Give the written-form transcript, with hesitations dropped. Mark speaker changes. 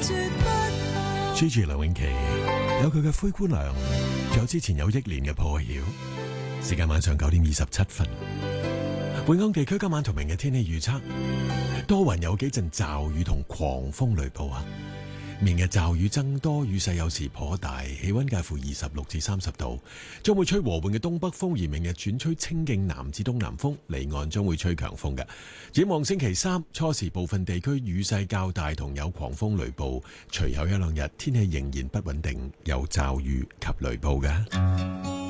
Speaker 1: Gigi 梁詠琪有佢嘅灰姑娘，仲有之前有憶蓮嘅破曉。時間晚上9:27。本港地區今晚同明日天氣預測多雲，有幾陣驟雨同狂風雷暴啊！明日驟雨增多，雨勢有時頗大，氣溫介乎26至30度，將會吹和緩嘅東北風，而明日轉吹清勁南至東南風，離岸將會吹強風嘅。展望星期三初時部分地區雨勢較大，同有狂風雷暴，隨後一兩日天氣仍然不穩定，有驟雨及雷暴嘅。